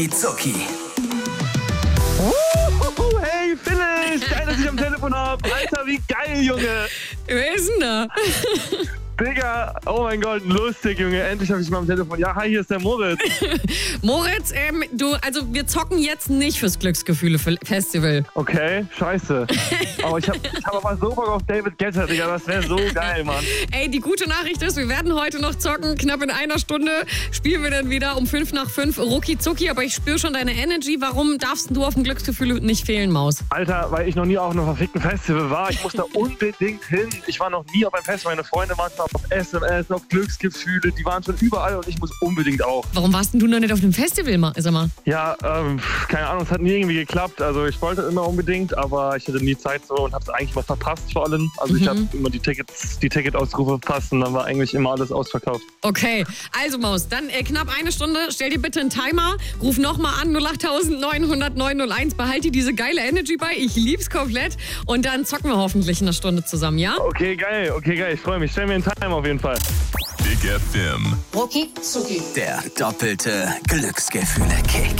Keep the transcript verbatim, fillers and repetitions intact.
Zucki. Uh, hey, Phyllis! Geil, dass ich am Telefon habe. Alter, wie geil, Junge. Wer ist denn da? Digga, oh mein Gott, lustig, Junge. Endlich habe ich mal am Telefon. Ja, hi, hier ist der Moritz. Moritz, ähm, du, also wir zocken jetzt nicht fürs Glücksgefühle-Festival. Okay, scheiße. Aber ich habe ich hab aber so Bock auf David Guetta, Digga. Das wäre so geil, Mann. Ey, die gute Nachricht ist, wir werden heute noch zocken. Knapp in einer Stunde spielen wir dann wieder um fünf nach fünf Rucki Zucki. Aber ich spüre schon deine Energy. Warum darfst du auf dem Glücksgefühl nicht fehlen, Maus? Alter, weil ich noch nie auf einem verfickten Festival war. Ich muss da unbedingt hin. Ich war noch nie auf einem Festival. Meine Freunde waren zwar auf S M S, auf Glücksgefühle. Die waren schon überall und ich muss unbedingt auch. Warum warst denn du noch nicht auf dem Festival, sag mal? Ja, ähm, keine Ahnung, es hat nie irgendwie geklappt. Also ich wollte immer unbedingt, aber ich hatte nie Zeit so und habe es eigentlich mal verpasst vor allem. Also Mhm. ich habe immer die Tickets, die Ticketausrufe verpasst und dann war eigentlich immer alles ausverkauft. Okay, also Maus, dann äh, knapp eine Stunde. Stell dir bitte einen Timer. Ruf nochmal an, null acht neun null null neun null eins. Behalte diese geile Energy bei. Ich lieb's komplett. Und dann zocken wir hoffentlich in einer Stunde zusammen, ja? Okay, geil, okay, geil. Ich freue mich. Stell mir einen Timer auf jeden Fall. Big F M. Rucki Zucki. Der doppelte Glücksgefühle-Kick.